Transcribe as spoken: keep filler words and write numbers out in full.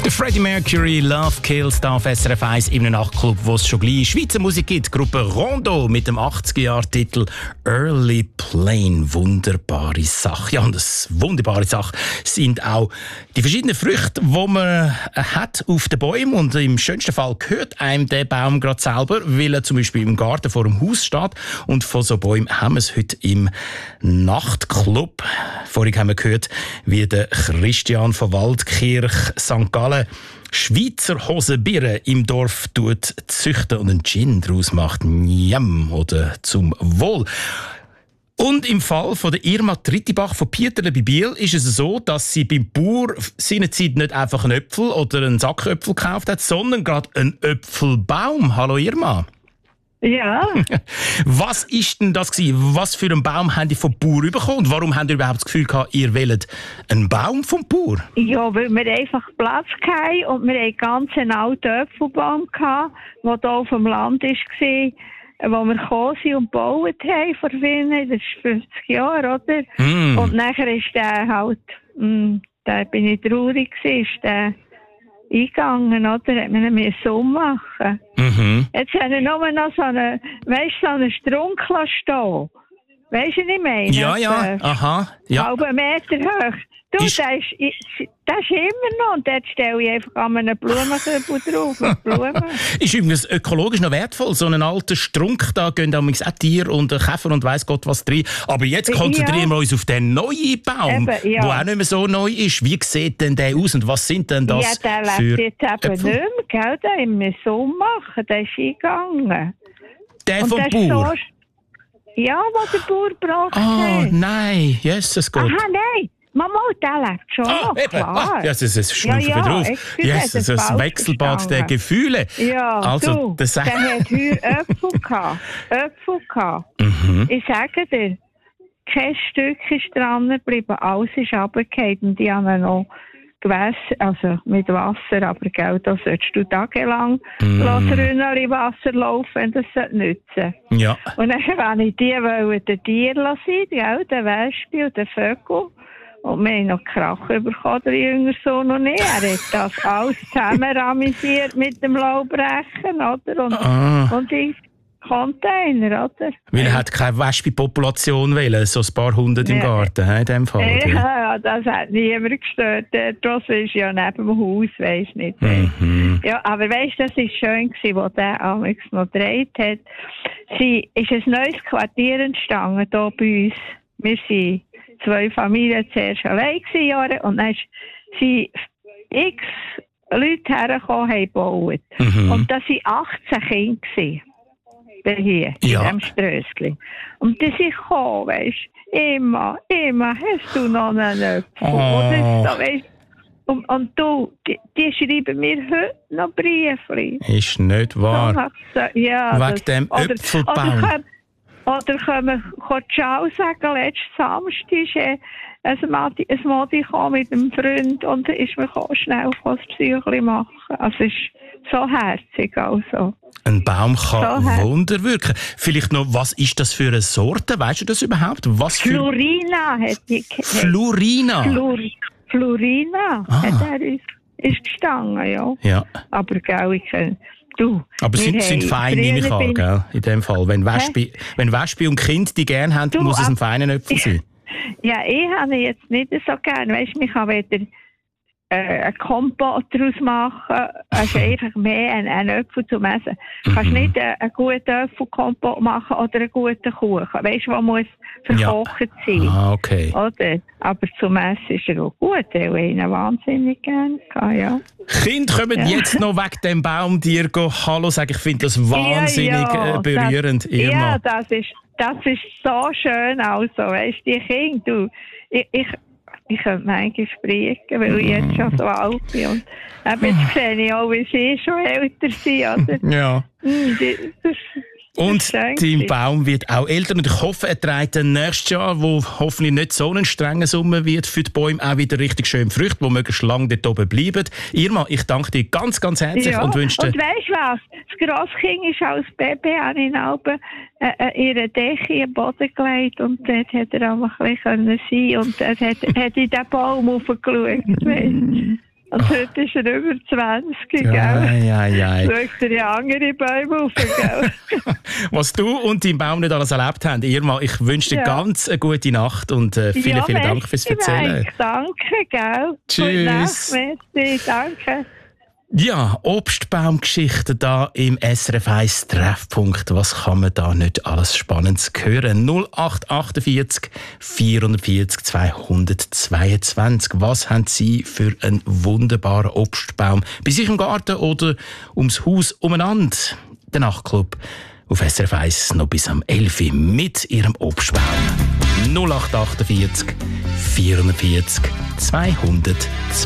Der Freddie Mercury, Love Kills, da auf S R F eins im Nachtclub, wo es schon gleich Schweizer Musik gibt. Die Gruppe Rondo mit dem achtziger-Jahr-Titel Early Plain. Wunderbare Sache. Ja, und das wunderbare Sache sind auch die verschiedenen Früchte, die man hat auf den Bäumen. Und im schönsten Fall gehört einem der Baum gerade selber, weil er zum Beispiel im Garten vor dem Haus steht. Und von so Bäumen haben wir es heute im Nachtclub. Vorhin haben wir gehört, wie der Christian von Waldkirch Sankt Gallen Schweizer Hosenbirnen im Dorf tut züchten und einen Gin daraus macht. Njam, oder zum Wohl. Und im Fall von der Irma Trittibach von Pieterle bei Biel ist es so, dass sie beim Bauer seinerzeit nicht einfach einen Äpfel oder einen Sack Äpfel gekauft hat, sondern gerade einen Äpfelbaum. Hallo Irma. Ja. Was ist denn das gewesen? Was für einen Baum habt ihr vom Bauer bekommen? Und warum habt ihr überhaupt das Gefühl gehabt, ihr wollt einen Baum vom Bauer? Ja, weil wir einfach Platz hatten und wir hatten ganz einen alten Äpfelbaum, der hier auf dem Land war, wo wir gekommen sind und gebaut haben vor vielen, das ist fünfzig Jahre, oder? Mm. Und nachher ist der halt, mh, da bin ich traurig gewesen, ist der eingegangen, oder? Hat man ihn so machen. Mhm. Jetzt haben wir nur noch so einen, weißt, so einen Strunk stehen. Weißt du, was ich meine? Ja, ja, äh, aha. Ja. Halben Meter hoch. Du, ist... der, ist, der ist immer noch. Und dort stelle ich einfach an einen Blumenkübel drauf. Mit Blumen. Ist übrigens ökologisch noch wertvoll. So einen alten Strunk, da gehen auch Tiere und Käfer und weiss Gott was drin. Aber jetzt konzentrieren ja. wir uns auf den neuen Baum, der ja. auch nicht mehr so neu ist. Wie sieht denn der aus und was sind denn das ja, der für lebt jetzt eben Äpfel? Nicht mehr, gell? Den müssen wir so machen. Der ist eingegangen. Der vom Bauer? So... Ja, was der Bauer braucht. Oh nein, Jesus Gott. Aha, nein. Mama, der lebt schon. Ah, eben. Klar. Ah, ja, das ist ein ja, ja, drauf. Yes, das ist ein Wechselbad der Gefühle. Ja, also, du, das der hat heuer Äpfel gehabt. Äpfel gehabt. Mhm. Ich sage dir, kein Stück ist dran geblieben. Alles ist runtergefallen. Und die haben noch Gewässer, also mit Wasser, aber gell, da solltest du tagelang mm. Rünneli Wasser laufen, wenn das nützen. Ja. Und dann wollte ich die wollen den Tier lassen, gell, den Wespe und den Vögel. Und wir haben noch Krach bekommen, der jüngere Sohn noch nicht. Er hat das alles zusammen ramisiert mit dem Laubrechen, oder? Und, ah. und die Container, oder? Weil er hat keine Wespe-Population wollen, so ein paar hundert im ja. Garten, in dem Fall. Oder? Ja, das hat niemand gestört. Das ist ja neben dem Haus, weisst nicht. Mhm. Ja, aber weisst, das war schön, als der Alex noch gedreht hat. Sie ist ein neues Quartier entstanden hier bei uns. Wir sind zwei Familien zuerst allein gewesen, und dann sind x Leute hergekommen, haben gebaut. Mhm. Und das waren achtzehn Kinder. Hier, ja. in diesem Strössli. Und die sind gekommen, weisst du, immer, immer, hast du noch einen Äpfel? Oh. Oder so, weißt, und, und du, die, die schreiben mir heute noch Briefchen. Ist nicht wahr. So, ja, wegen das, dem oder, Äpfelbaum. Oder, oder können wir Ciao sagen, letzten Samstag ist äh, ein Modi gekommen mit einem Freund und ist mir schnell das Psychli machen. Also es ist so herzig. Also. Ein Baum kann so Wunder wirken. Vielleicht noch, was ist das für eine Sorte? Weißt du das überhaupt? Was für... Florina hat die... Florina? Flor Florina ah. hat er ist, ist gestanden, ja. ja. Aber gell, ich kann... Du, aber sind, sind fein, nehme ich an, gell? In dem Fall. Wenn Wespe, wenn Wespe und Kind die gerne haben, du, muss es ein feiner Äpfel sein. Ja, ich habe jetzt nicht so gerne. Weißt du, ich kann weder äh, einen Kompott daraus machen, also einfach mehr einen, einen Äpfel zum Essen. Du kannst nicht äh, einen guten Äpfelkompott machen oder einen guten Kuchen. Weißt du, was muss verkocht ja. sein? Ah, okay. Oder? Aber zum Essen ist er auch gut, weil ich ihn wahnsinnig gerne kann, ja. Kinder kommen ja. jetzt noch wegen dem Baum dir Hallo sagen. Ich finde das wahnsinnig ja, ja, berührend. Das, Irma. Ja, das ist, das ist so schön. Also, weißt du, die Kinder, du, ich, ich, ich könnte manchmal sprechen, weil ich jetzt schon so alt bin. Und jetzt sehe ich auch, wie sie schon älter sind. Oder? Ja. Das, Und dein Baum wird auch älter und ich hoffe, er trägt dann nächstes Jahr, wo hoffentlich nicht so ein strenger Sommer wird, für die Bäume auch wieder richtig schön Früchte, die möglichst lange dort oben bleiben. Irma, ich danke dir ganz, ganz herzlich ja. und wünsche dir... Und weisst du was? Das Grosskind ist als Baby an in Alben äh, äh, ihre Decke in den Boden gelegt und dort hätte er auch ein bisschen sein können und dort hat, hat in den Baum hochgeschaut. Und oh. heute ist er über zwanzig, gell? Ei, ei, ei. Schaut er ja andere Bäume auf, gell? Was du und dein Baum nicht alles erlebt haben, Irma, ich wünsche dir ja. ganz eine gute Nacht und äh, vielen, ja, vielen Dank fürs Erzählen. Danke, gell? Tschüss. Gute Nacht, merci, danke. Ja, Obstbaumgeschichten da im S R F eins Treffpunkt. Was kann man da nicht alles Spannendes hören? null acht achtundvierzig vierundvierzig zweihundertzweiundzwanzig. Was haben Sie für einen wunderbaren Obstbaum bei sich im Garten oder ums Haus umeinander? Der Nachtclub auf S R F eins noch bis am elf Uhr mit Ihrem Obstbaum. null acht achtundvierzig vierundvierzig zweihundertzweiundzwanzig.